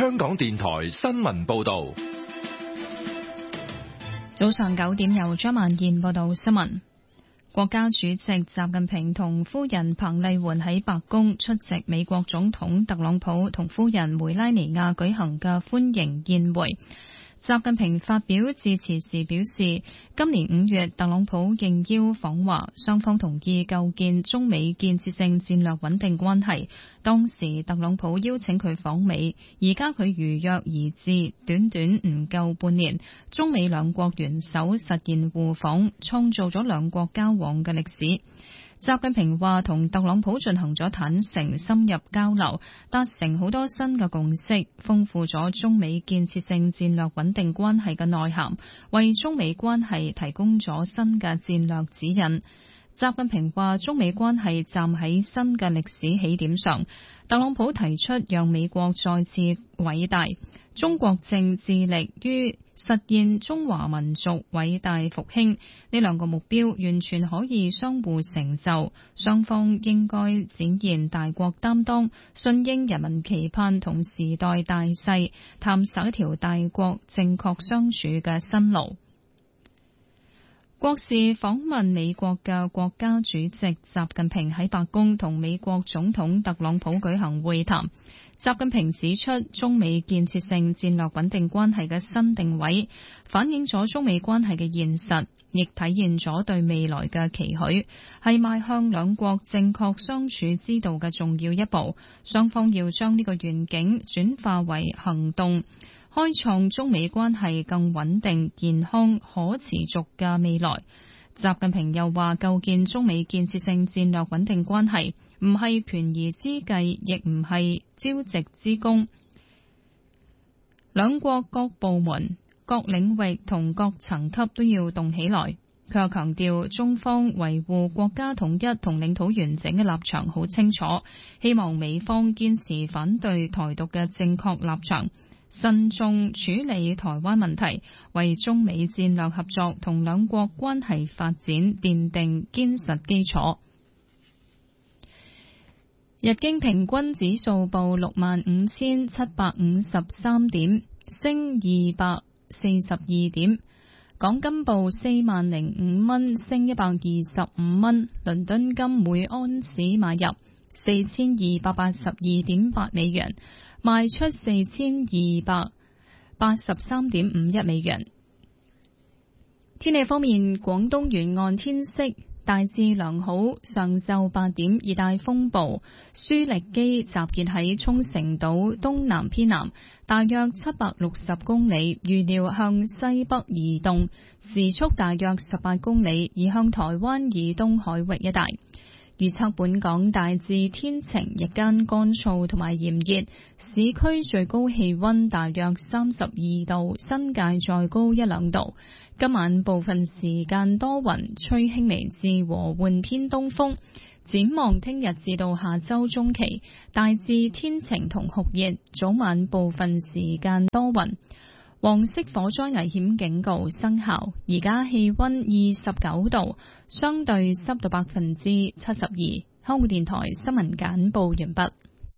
香港電台新聞報道。 早上9點由張曼燕報道新聞。國家主席習近平同夫人彭麗媛喺白宮出席美國總統特朗普同夫人梅拉尼亞舉行嘅歡迎宴會。習近平發表致辭時表示，今年5月特朗普應邀訪華，雙方同意構建中美建設性戰略穩定關係。當時特朗普邀請佢訪美，而家佢如約而至，短短唔夠半年，中美兩國元首實現互訪，創造咗兩國交往嘅歷史。習近平話同特朗普進行咗坦誠深入交流，達成好多新嘅共識，豐富咗中美建設性戰略穩定關係嘅內涵，為中美關係提供咗新嘅戰略指引。習近平話中美關係站喺新嘅歷史起點上，特朗普提出讓美國再次偉大，中國正致力於實現中華民族偉大復興，呢兩個目標完全可以相互成就，雙方應該展現大國擔當，順應人民期盼同時代大勢，探索一條大國正確相處嘅新路。國事訪問美國嘅國家主席習近平喺白宮同美國總統特朗普舉行會談。習近平指出，中美建設性戰略穩定關係嘅新定位，反映咗中美關係嘅現實，亦體現咗對未來嘅期許，係邁向兩國正確相處之道嘅重要一步。雙方要將呢個願景轉化為行動，開創中美關係更穩定、健康、可持續嘅未來。習近平又話，構建中美建設性戰略穩定關係唔係權宜之計，亦唔係朝夕之功。兩國各部門、各領域同各層級都要動起來。佢又強調，中方維護國家統一同領土完整嘅立場好清楚，希望美方堅持反對台獨嘅正確立場，慎重處理台灣問題，為中美戰略合作同兩國關係發展奠定堅實基礎。日經平均指數報65,753點，升242點。港金報40,005蚊，升125蚊。倫敦金每安士買入4282.8美元，賣出4283.51美元。天氣方面，廣東沿岸天色大致良好，上晝8點，熱帶風暴舒力基集結喺沖繩島東南偏南，大約760公里，預料向西北移動，時速大約18公里，移向台灣以東海域一帶。預測本港大致天晴，日間乾燥同埋炎熱，市區最高氣溫大約32度，新界再高1-2度。今晚部分時間多雲，吹輕微至和緩偏東風。展望聽日至到下周中期，大致天晴同酷熱，早晚部分時間多雲。黃色火災危險警告生效。而家氣溫29度，相對濕度72%。香港電台新聞簡報完畢。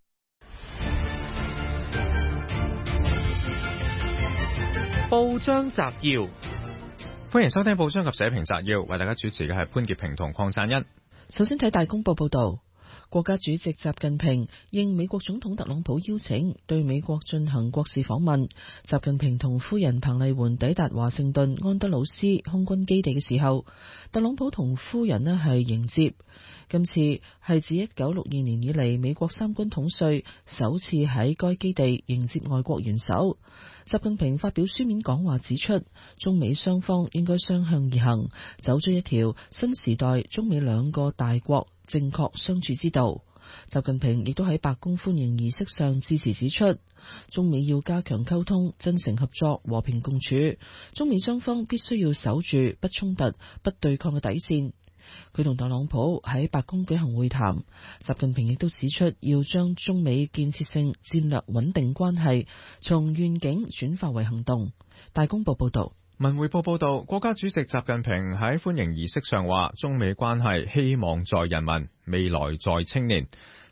報章摘要，歡迎收聽報章及社評摘要，為大家主持嘅係潘潔平同鄺散欣。 首先睇大公報報道。國家主席習近平應美國總統特朗普邀請，對美國進行國事訪問。習近平同夫人彭麗媛抵達華盛頓安德魯斯空軍基地嘅時候，特朗普同夫人係迎接。今次係自1962年以嚟美國三軍統帥首次喺該基地迎接外國元首。習近平發表書面講話指出，中美雙方應該相向而行，走出一條新時代中美兩個大國正確相處之道。習近平亦都喺白宮歡迎儀式上致辭指出，中美要加強溝通、真誠合作、和平共處，中美雙方必須要守住不衝突、不對抗嘅底線。佢同特朗普喺白宮舉行會談，習近平亦都指出要將中美建設性戰略穩定關係從願景轉化為行動。大公報報道。 文匯報報道，國家主席習近平喺歡迎儀式上話，中美關係希望在人民，未來在青年。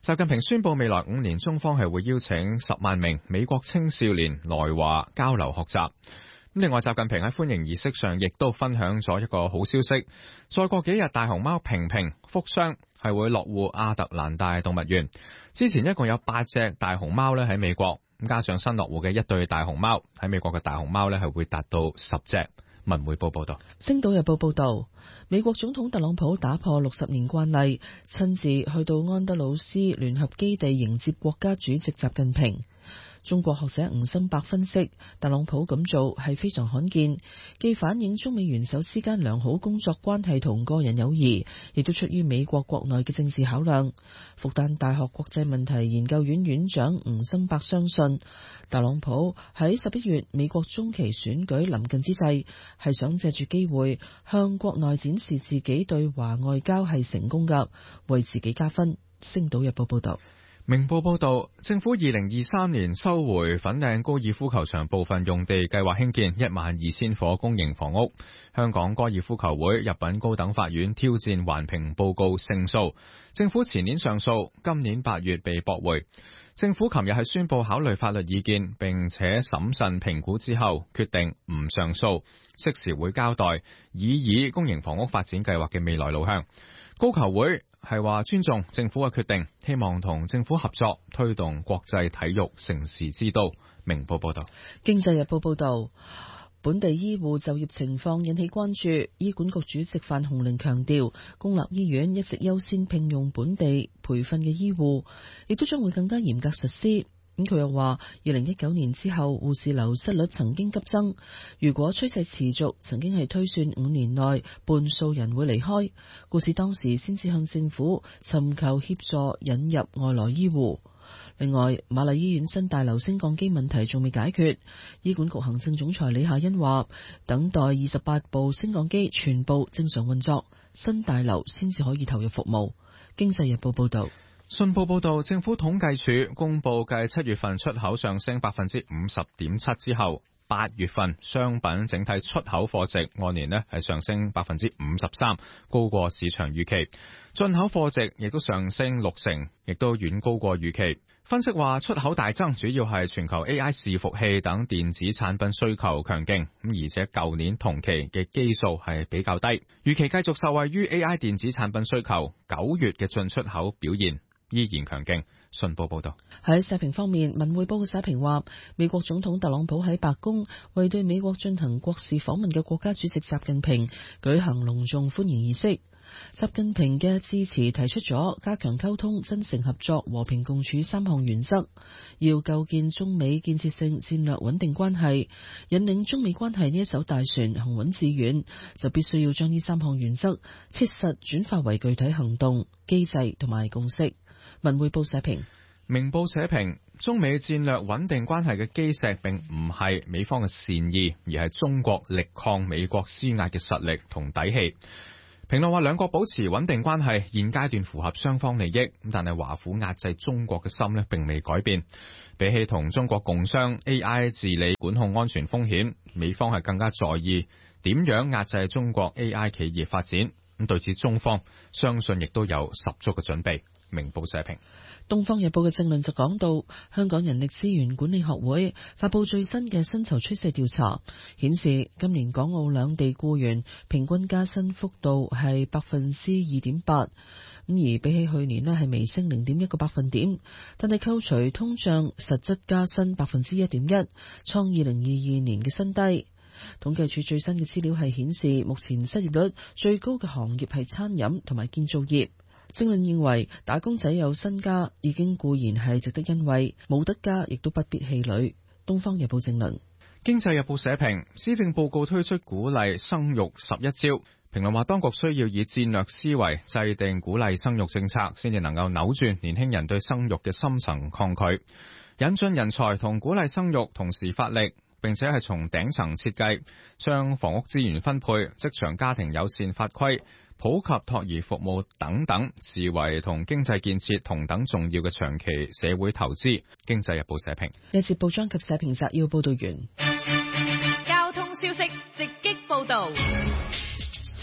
習近平宣布未來5年中方係會邀請10萬名美國青少年來華交流學習。另外，習近平喺歡迎儀式上亦都分享咗一個好消息，再過幾日大熊貓平平福箱係會落戶亞特蘭大動物園。之前一共有8隻大熊貓咧喺美國，加上新落戶嘅1對大熊貓，喺美國嘅大熊貓咧係會達到10隻。文匯報報道。 星島日報報道，美國總統特朗普打破60年慣例，親自去到安德魯斯聯合基地迎接國家主席習近平。中國學者吳心伯分析，特朗普咁做係非常罕見，既反映中美元首之間良好工作關係同個人友誼，亦都出於美國國內嘅政治考量。復旦大學國際問題研究院院長吳心伯相信，特朗普喺11月美國中期選舉臨近之際，係想借住機會向國內展示自己對華外交係成功㗎，為自己加分。星島日報報道。 明報報道，政府2023年收回粉嶺高爾夫球場部分用地，計劃興建12000伙公營房屋。香港高爾夫球會入稟高等法院挑戰環評報告勝訴，政府前年上訴，今年8月被駁回。政府琴日係宣布考慮法律意見，並且審慎評估之後，決定唔上訴，適時會交代以公營房屋發展計劃嘅未來路向。高球會係話尊重政府嘅決定，希望同政府合作推動國際體育盛事之都。明報報道。 經濟日報報道，本地醫護就業情況引起關注。醫管局主席范鴻齡強調，公立醫院一直優先聘用本地培訓嘅醫護，亦都將會更加嚴格實施。佢又話，2019年之後護士流失率曾經急增，如果趨勢持續，曾經係推算5年內半數人會離開，故此當時先至向政府尋求協助引入外來醫護。另外，瑪麗醫院新大樓升降機問題仲未解決，醫管局行政總裁李夏欣話，等待28部升降機全部正常運作，新大樓先至可以投入服務。經濟日報報道。 信報報道，政府統計處公布繼7月份出口上升 50.7% 之後，8月份商品整體出口貨值按年係上升 53%， 高過市場預期。進口貨值亦都上升60%，亦都遠高過預期。分析話，出口大增主要係全球 AI 伺服器等電子產品需求強勁，而且舊年同期嘅基數係比較低，預期繼續受惠於 AI 電子產品需求。9月嘅進出口表現依然強勁。信報報道。 喺社評方面，文匯報嘅社評話，美國總統特朗普喺白宮為對美國進行國事訪問嘅國家主席習近平舉行隆重歡迎儀式。習近平嘅致辭提出咗加強溝通、真誠合作、和平共處3項原則，要構建中美建設性戰略穩定關係，引領中美關係呢一艘大船行穩致遠，就必須要將呢3項原則切實轉化為具體行動、機制同埋共識。文匯報社評。 明報社評，中美戰略穩定關係嘅基石並唔係美方嘅善意，而係中國力抗美國施壓嘅實力同底氣。評論話，兩國保持穩定關係現階段符合雙方利益，但係華府壓制中國嘅心並未改變。比起同中國共商 AI 治理管控安全風險，美方係更加在意點樣壓制中國 AI 企業發展。對此中方相信亦都有十足嘅準備。明報社評。 東方日報嘅政論就講到，香港人力資源管理學會發佈最新嘅薪酬趨勢調查，顯示今年港澳兩地僱員平均加薪幅度係 2.8%， 而比起去年係微升 0.1個百分點，但係扣除通脹實質加薪 1.1%， 創2022年嘅新低。統計處最新嘅資料係顯示，目前失業率最高嘅行業係餐飲同埋建造業。政論認為，打工仔有薪加已經固然係值得欣慰，冇得加亦都不必氣餒。東方日報政論。 經濟日報社評，施政報告推出鼓勵生育11招，評論話當局需要以戰略思維制定鼓勵生育政策，先至能夠扭轉年輕人對生育嘅深層抗拒，引進人才同鼓勵生育同時發力，並且係從頂層設計，將房屋資源分配、職場家庭友善法規、普及託兒服務等等視為同經濟建設同等重要嘅長期社會投資。經濟日報社評。 呢節報章及社評摘要報道完。 交通消息直擊報道。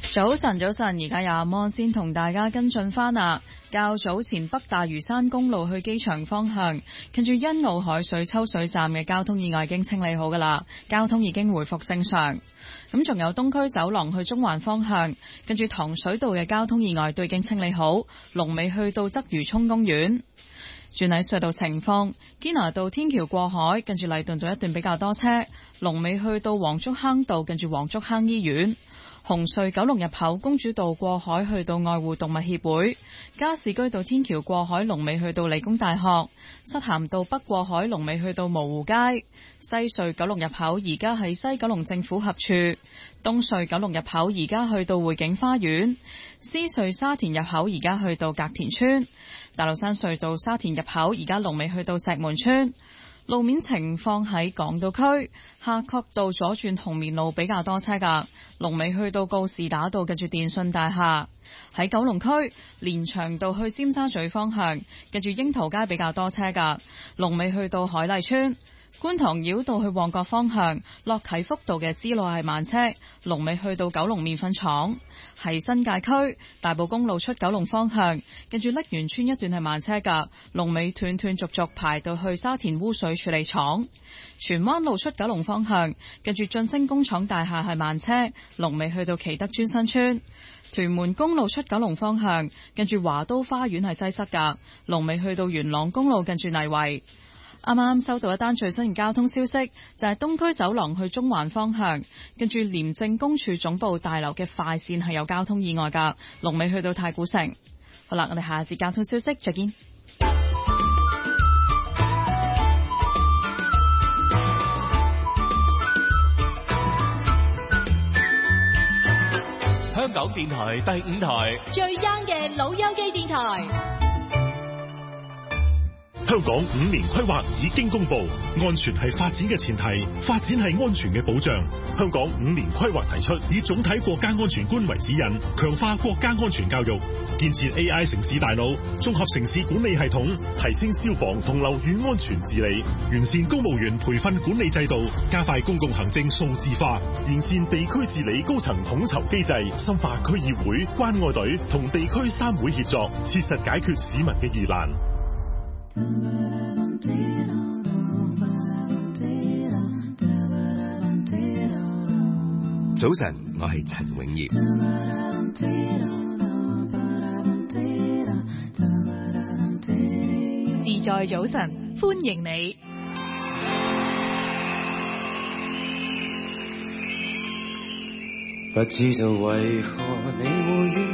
早晨，而家有阿摩先同大家跟進翻啦。較早前北大嶼山公路去機場方向，近住欣澳海水抽水站嘅交通意外已經清理好噶啦，交通已經回復正常。咁仲有東區走廊去中環方向，近住糖水道嘅交通意外都已經清理好，龍尾去到鰂魚涌公園。轉喺隧道情況，堅拿道天橋過海，近住禮頓道一段比較多車，龍尾去到黃竹坑道，近住黃竹坑醫院。紅隧九龍入口公主道過海去到愛護動物協會，加士居道天橋過海龍尾去到理工大學，漆咸道北過海龍尾去到蕪湖街，西隧九龍入口而家喺西九龍政府合署，東隧九龍入口而家去到匯景花園，獅隧沙田入口而家去到隔田村，大老山隧道沙田入口而家龍尾去到石門村。路面情況喺港島區夏慤道左轉紅棉路比較多車噶，龍尾去到告士打道近住電訊大廈。喺九龍區連翔道去尖沙咀方向，近住櫻桃街比較多車噶，龍尾去到海麗村。觀塘繞道去旺角方向，落啟福道嘅支路係慢車，龍尾去到九龍麵粉廠。喺新界區大埔公路出九龍方向，近住瀝源村一段係慢車噶，龍尾斷斷續續排到去沙田污水處理廠。荃灣路出九龍方向，近住晉升工廠大廈係慢車，龍尾去到奇德尊新村。屯門公路出九龍方向，近住華都花園係擠塞噶，龍尾去到元朗公路近住泥圍。啱啱收到一單最新嘅交通消息，就係東區走廊去中環方向，跟住廉政公署總部大樓嘅快線係有交通意外噶，龍尾去到太古城。好啦，我哋下次交通消息再見。 香港電台第5台最 young 嘅老友記電台。 香港5年規劃已經公布，安全係發展嘅前提，發展係安全嘅保障。香港5年規劃提出，以總體國家安全觀為指引，強化國家安全教育，建設 AI 城市大腦，綜合城市管理系統，提升消防同樓宇安全治理，完善公務員培訓管理制度，加快公共行政數字化，完善地區治理高層統籌機制，深化區議會、關愛隊同地區3會協作，切實解決市民嘅疑難。 早晨，我係陳永業。 自在早晨，歡迎你。 不知道為何你會